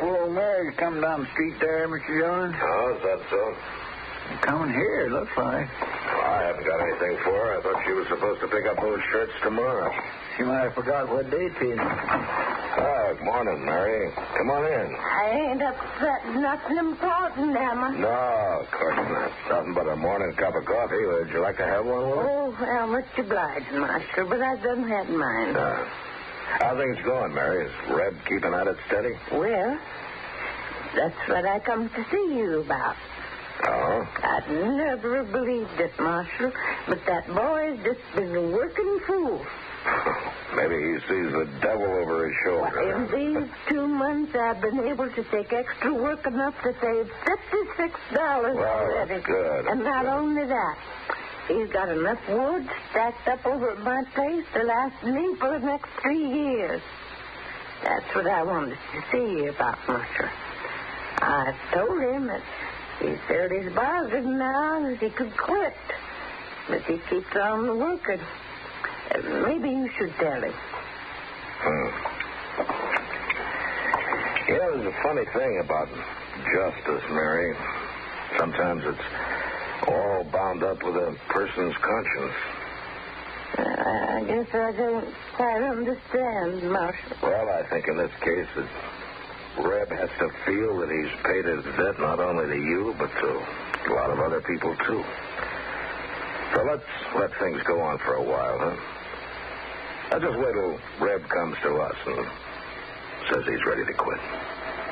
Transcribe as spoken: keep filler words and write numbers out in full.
beautiful old Mary's coming down the street there, Mister Jones. Oh, is that so? Coming here, looks like. Well, I haven't got anything for her. I thought she was supposed to pick up those shirts tomorrow. She might have forgot what day it is. Ah, good morning, Mary. Come on in. I ain't upset nothing important, am I? No, of course not. Nothing but a morning cup of coffee. Would you like to have one with us? Oh, well, much obliged, Master, but I done had mine. Uh, how things going, Mary? Is Reb keeping at it steady? Well, that's what I come to see you about. Oh? I'd never believed it, Marshal, but that boy's just been a working fool. Maybe he sees the devil over his shoulder. Well, in these two months, I've been able to take extra work enough to save fifty-six dollars Well, already. that's good. And not Good. only that, he's got enough wood stacked up over at my place to last me for the next three years. That's what I wanted to see you about, Marshal. I told him that he filled his bargain now that he could quit. But he keeps on working. Uh, maybe you should tell him. Hmm. You know, there's a funny thing about justice, Mary. Sometimes it's all bound up with a person's conscience. Uh, I guess I don't quite understand, Marshal. Well, I think in this case that Reb has to feel that he's paid his debt not only to you, but to a lot of other people, too. So let's let things go on for a while, huh? I'll just wait till Reb comes to us and says he's ready to quit.